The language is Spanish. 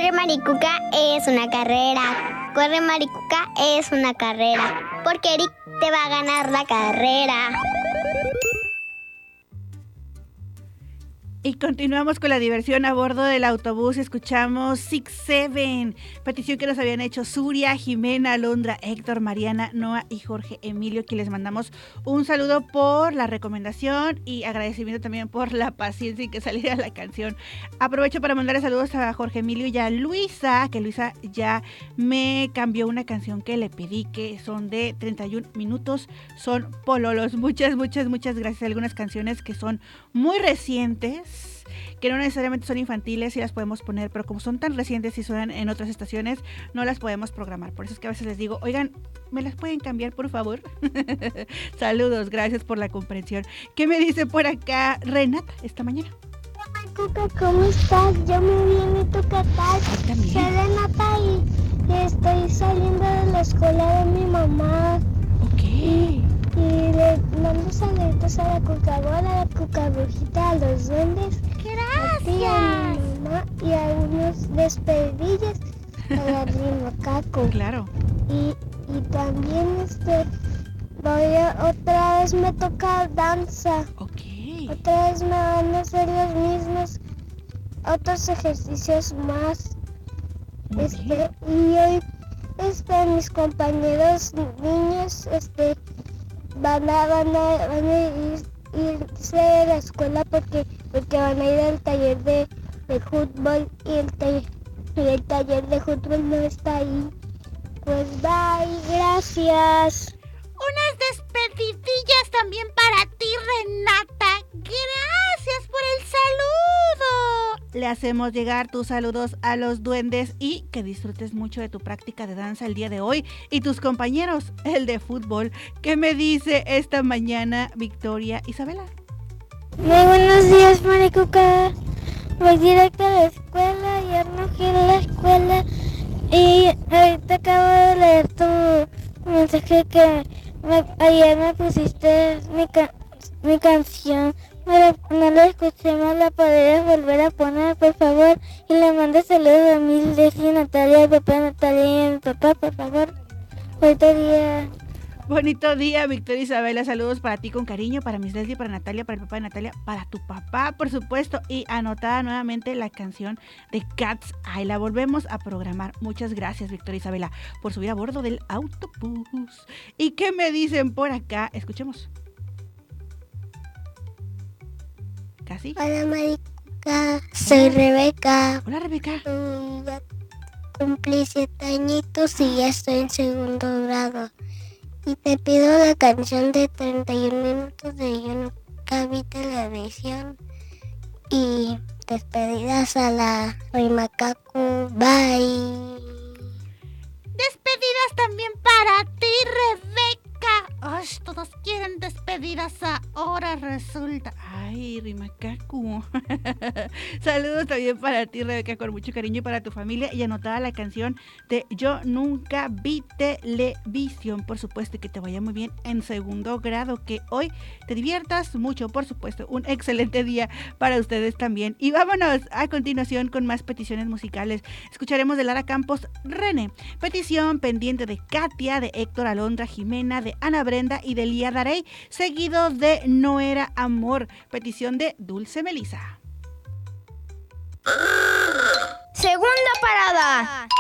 Corre Maricuca es una carrera. Corre Maricuca es una carrera. Porque Eric te va a ganar la carrera. Y continuamos con la diversión a bordo del autobús. Escuchamos Six Seven, petición que nos habían hecho Suria, Jimena, Alondra, Héctor, Mariana, Noa y Jorge Emilio, que les mandamos un saludo por la recomendación y agradecimiento también por la paciencia en que saliera la canción. Aprovecho para mandarle saludos a Jorge Emilio y a Luisa, que Luisa ya me cambió una canción que le pedí, que son de 31 minutos, son pololos. Muchas gracias. Algunas canciones que son muy recientes, que no necesariamente son infantiles y las podemos poner, pero como son tan recientes y suenan en otras estaciones, no las podemos programar. Por eso es que a veces les digo, oigan, ¿me las pueden cambiar, por favor? Saludos, gracias por la comprensión. ¿Qué me dice por acá Renata esta mañana? Cuca, ¿cómo estás? Yo muy bien, ¿y tú qué tal? También. Soy Renata y estoy saliendo de la escuela de mi mamá. Ok. Y le mando saludos a la Cucabola, a la Cucabrujita, a los duendes. ¡Gracias! A ti, a mi mamá y a unos despedillas a la Rimacaco. Claro. Y también otra vez me toca danza. Ok. Otra vez me van a hacer los mismos otros ejercicios más. Muy bien. Y hoy mis compañeros niños van a irse de la escuela porque van a ir al taller de fútbol y el taller de fútbol no está ahí. Pues bye, gracias. Unas despedidillas también para ti, Renata. Gracias por el saludo. Le hacemos llegar tus saludos a los duendes y que disfrutes mucho de tu práctica de danza el día de hoy y tus compañeros, el de fútbol. ¿Qué me dice esta mañana Victoria Isabela? Muy buenos días, Maricuca. Voy directo a la escuela, ya no quiero la escuela. Y ahorita acabo de leer tu mensaje que ayer me pusiste mi canción. No la escuché más, la podrías volver a poner, por favor. Y le mando saludos a mi Leslie, Natalia, a papá Natalia y a mi papá, por favor. Bonito día. Bonito día, Victoria Isabela. Saludos para ti con cariño, para Miss Leslie, para Natalia, para el papá de Natalia, para tu papá, por supuesto. Y anotada nuevamente la canción de Cat's Eye. La volvemos a programar. Muchas gracias, Victoria Isabela, por subir a bordo del autobús. ¿Y qué me dicen por acá? Escuchemos. ¿Casi? Hola, Maricuca. Soy Rebeca. Hola, Rebeca. Ya cumplí 7 añitos y ya estoy en segundo grado. Y te pido la canción de 31 minutos de Yo Nunca Vi Televisión. Y despedidas a la Rimacaco. Bye. Despedidas también para ti, Rebeca. Ay, todos quieren despedidas ahora, resulta. Ay, Rimacacu. Saludos también para ti, Rebeca, con mucho cariño, y para tu familia. Y anotada la canción de Yo Nunca Vi Televisión, por supuesto, y que te vaya muy bien en segundo grado, que hoy te diviertas mucho, por supuesto. Un excelente día para ustedes también. Y vámonos a continuación con más peticiones musicales. Escucharemos de Lara Campos, René. Petición pendiente de Katia, de Héctor, Alondra, Jimena, de Ana Brenda y de Lía Darey, seguido de No Era Amor. Petición de Dulce Melisa. Segunda parada.